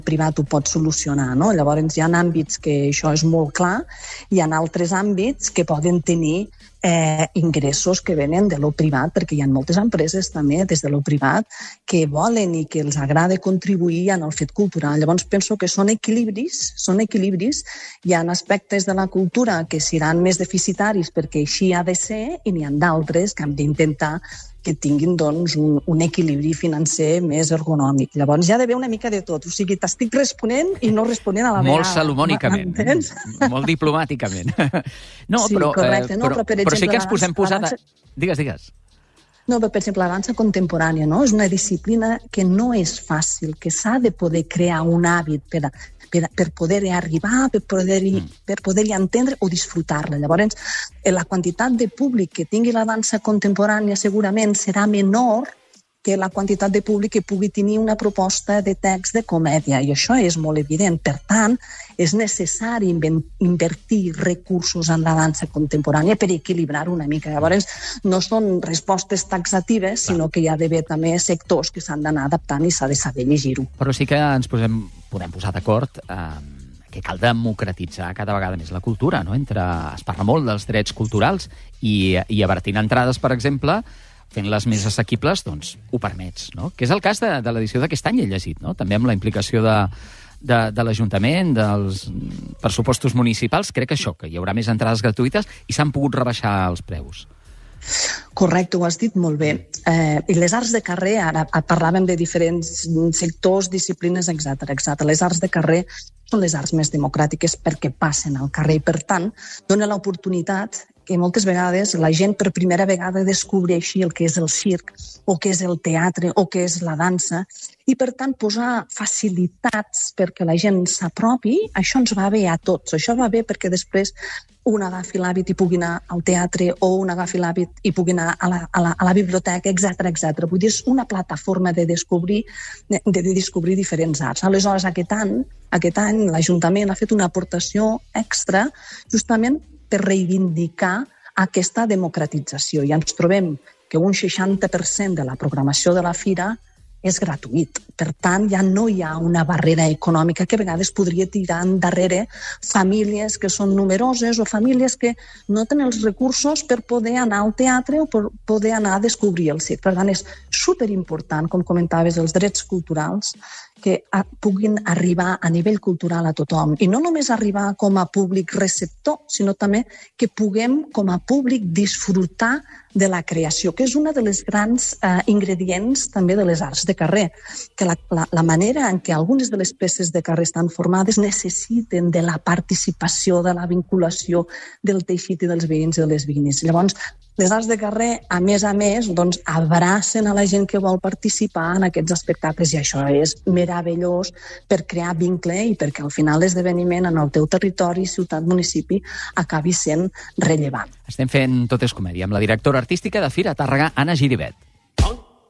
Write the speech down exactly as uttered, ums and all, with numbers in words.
privat ho pot solucionar, no? Llavors hi ha àmbits que això és molt clar, hi ha altres àmbits que poden tenir eh, ingressos que venen de lo privat, perquè hi ha moltes empreses també des de lo privat que volen i que els agrada contribuir en el fet cultural. Llavors penso que són equilibris, són equilibris, hi ha aspectes de la cultura que seran més deficitaris perquè així ha de ser i n'hi ha d'altres que hem d'intentar que tinguin doncs, un, un equilibri financer més ergonòmic. Llavors hi ha d'haver una mica de tot. O sigui, t'estic responent i no responent a la vegada. Molt salomònicament. M'entens? Molt diplomàticament. No, sí, però, correcte. No, però, però, per però sí exemple, que ens posem posada... dansa... Digues, digues. No, però, per exemple, la dansa contemporània, no? És una disciplina que no és fàcil, que s'ha de poder crear un hàbit per a Per, per poder-hi arribar, per poder-hi per poder-hi entendre o disfrutar-la. Llavors, la quantitat de públic que tingui la dansa contemporània segurament serà menor que la quantitat de públic que pugui tenir una proposta de text de comèdia, i això és molt evident. Per tant, és necessari invertir recursos en la dansa contemporània per equilibrar una mica. Llavors, no són respostes taxatives, sinó que hi ha d'haver també sectors que s'han d'anar adaptant i s'ha de saber llegir-ho. Però sí que ens posem, podem posar d'acord eh, que cal democratitzar cada vegada més la cultura, no? Entre, es parla molt dels drets culturals i, i abaratint entrades, per exemple, fent-les més assequibles, doncs ho permets, no? Que és el cas de, de l'edició d'aquest any, he llegit, no? També amb la implicació de, de, de l'Ajuntament, dels pressupostos municipals, crec que això, que hi haurà més entrades gratuïtes i s'han pogut rebaixar els preus. Correcte, ho has dit molt bé. Eh, I les arts de carrer, ara parlàvem de diferents sectors, disciplines, etcètera, etcètera. Les arts de carrer són les arts més democràtiques perquè passen al carrer i, per tant, dona l'oportunitat que moltes vegades la gent per primera vegada descobreixi el que és el circ o què és el teatre o què és la dansa i, per tant, posar facilitats perquè la gent s'apropi, això ens va bé a tots. Això va bé perquè després un agafi l'hàbit i pugui anar al teatre o un agafi l'hàbit i pugui anar a la, a la, a la biblioteca, etcètera, etcètera. Vull dir, és una plataforma de descobrir, de, de descobrir diferents arts. Aleshores, aquest any, aquest any l'Ajuntament ha fet una aportació extra justament per reivindicar aquesta democratització. I ens trobem que un seixanta per cent de la programació de la fira és gratuït. Per tant, ja no hi ha una barrera econòmica que a vegades podria tirar endarrere famílies que són numeroses o famílies que no tenen els recursos per poder anar al teatre o per poder anar a descobrir el circ. Per tant, és superimportant, com comentaves, els drets culturals que puguin arribar a nivell cultural a tothom. I no només arribar com a públic receptor, sinó també que puguem com a públic disfrutar de la creació, que és una de les grans eh, ingredients també de les arts de carrer, que la, la, la manera en què algunes de les peces de carrer estan formades necessiten de la participació, de la vinculació del teixit i dels veïns i de les veïnes. Llavors, les arts de carrer, a més a més, doncs, abracen a la gent que vol participar en aquests espectacles i això és meravellós per crear vincle i perquè al final l'esdeveniment en el teu territori, ciutat, municipi, acabi sent rellevant. Estem fent Tot és comèdia amb la directora artística de Fira Tàrrega, Anna Giribet.